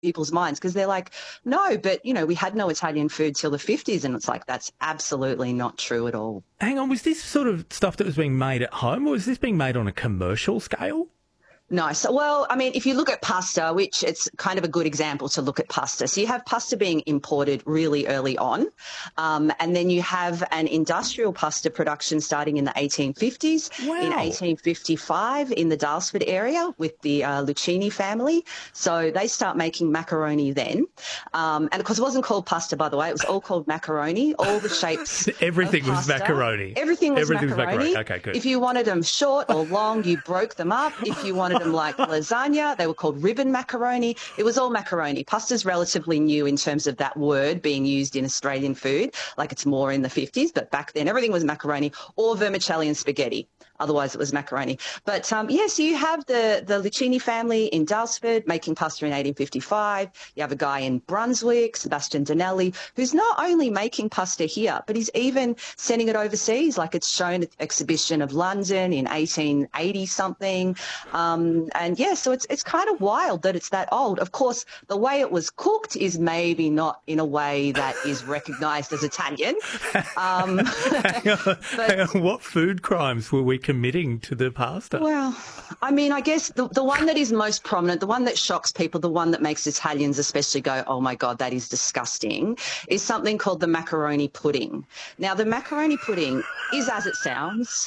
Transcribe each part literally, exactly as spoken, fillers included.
people's minds because they're like, no, but, you know, we had no Italian food till the fifties. And it's like, that's absolutely not true at all. Hang on, was this sort of stuff that was being made at home, or was this being made on a commercial scale? No. So, well, I mean, if you look at pasta, which it's kind of a good example to look at pasta. So you have pasta being imported really early on, um, and then you have an industrial pasta production starting in the eighteen fifties. Wow. In eighteen fifty-five in the Dalesford area with the uh, Lucchini family. So they start making macaroni then. Um, and of course, it wasn't called pasta, by the way. It was all called macaroni, all the shapes Everything of was pasta. macaroni. Everything was Everything macaroni. was macaroni. Okay, good. If you wanted them short or long, you broke them up. If you wanted them like lasagna, they were called ribbon macaroni. It was all macaroni. Pasta's relatively new in terms of that word being used in Australian food, like it's more in the fifties, but back then everything was macaroni or vermicelli and spaghetti. Otherwise, it was macaroni. But, um, yes, yeah, so you have the, the Lucchini family in Dalesford making pasta in eighteen fifty-five. You have a guy in Brunswick, Sebastian Donelli, who's not only making pasta here, but he's even sending it overseas. Like it's shown at the exhibition of London in eighteen eighty-something. Um, and, yeah, so it's it's kind of wild that it's that old. Of course, the way it was cooked is maybe not in a way that is recognised as Italian. Um, hang on, but, hang on. What food crimes were we committing to the pasta? Well, I mean, I guess the, the one that is most prominent, the one that shocks people, the one that makes Italians especially go, oh, my God, that is disgusting, is something called the macaroni pudding. Now, the macaroni pudding is as it sounds.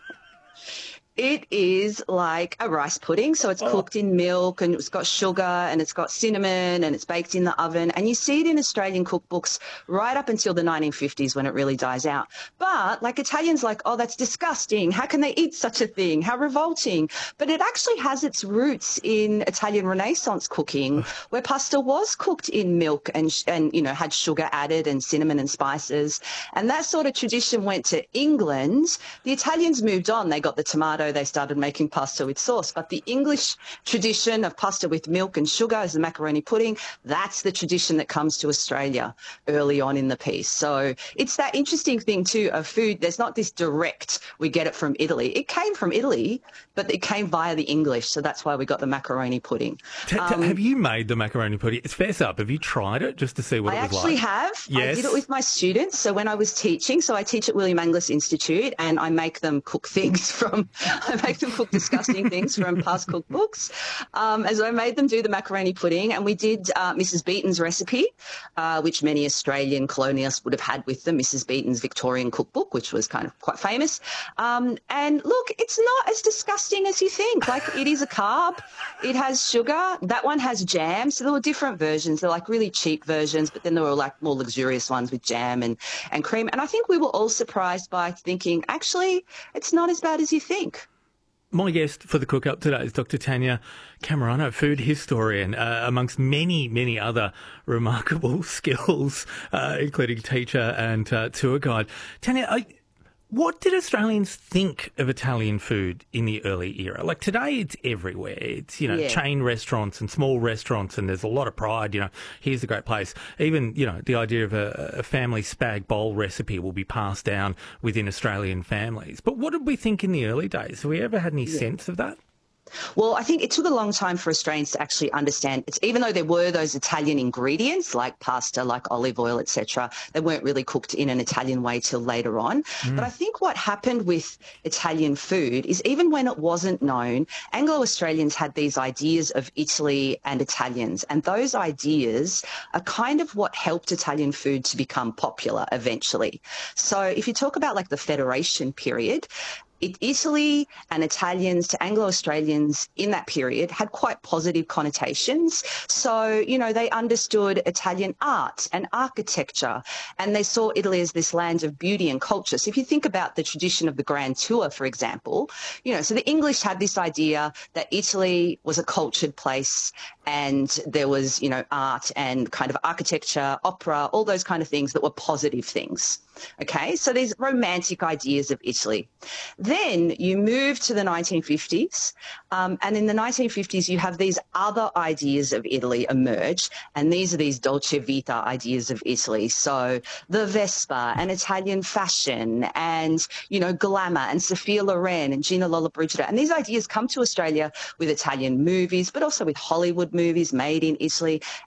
It is like a rice pudding, so it's oh. cooked in milk and it's got sugar and it's got cinnamon and it's baked in the oven. And you see it in Australian cookbooks right up until the nineteen fifties when it really dies out. But like Italians like, oh, that's disgusting. How can they eat such a thing? How revolting. But it actually has its roots in Italian Renaissance cooking where pasta was cooked in milk and, and, you know, had sugar added and cinnamon and spices. And that sort of tradition went to England. The Italians moved on. They got the tomato. They started making pasta with sauce. But the English tradition of pasta with milk and sugar as the macaroni pudding, that's the tradition that comes to Australia early on in the piece. So it's that interesting thing too of food. There's not this direct, we get it from Italy. It came from Italy, but it came via the English. So that's why we got the macaroni pudding. T- t- um, have you made the macaroni pudding? It's fess up. Have you tried it just to see what I it was like? I actually have. Yes. I did it with my students. So when I was teaching, so I teach at William Angliss Institute and I make them cook things from, I make them cook disgusting things from past cookbooks. Um, and so I made them do the macaroni pudding and we did uh, Missus Beaton's recipe, uh, which many Australian colonialists would have had with them, Missus Beaton's Victorian cookbook, which was kind of quite famous. Um, and look, it's not as disgusting as you think. Like it is a carb. It has sugar. That one has jam. So there were different versions. They're like really cheap versions, but then there were like more luxurious ones with jam and, and cream. And I think we were all surprised by thinking, actually, it's not as bad as you think. My guest for the Cook Up today is Doctor Tania Camerano, food historian, uh, amongst many, many other remarkable skills, uh, including teacher and uh, tour guide. Tania, I, what did Australians think of Italian food in the early era? Like today, it's everywhere. It's, you know, yeah. chain restaurants and small restaurants, and there's a lot of pride. You know, here's a great place. Even, you know, the idea of a, a family spag bowl recipe will be passed down within Australian families. But what did we think in the early days? Have we ever had any yeah. sense of that? Well, I think it took a long time for Australians to actually understand. It's even though there were those Italian ingredients like pasta, like olive oil, et cetera, they weren't really cooked in an Italian way till later on. Mm. But I think what happened with Italian food is even when it wasn't known, Anglo-Australians had these ideas of Italy and Italians, and those ideas are kind of what helped Italian food to become popular eventually. So if you talk about like the Federation period, It, Italy and Italians to Anglo-Australians in that period had quite positive connotations. So, you know, they understood Italian art and architecture, and they saw Italy as this land of beauty and culture. So if you think about the tradition of the Grand Tour, for example, you know, so the English had this idea that Italy was a cultured place and there was, you know, art and kind of architecture, opera, all those kind of things that were positive things. Okay, so these romantic ideas of Italy. Then you move to the nineteen fifties, um, and in the nineteen fifties you have these other ideas of Italy emerge, and these are these dolce vita ideas of Italy. So the Vespa and Italian fashion and, you know, glamour and Sophia Loren and Gina Lollobrigida. And these ideas come to Australia with Italian movies, but also with Hollywood movies made in Italy.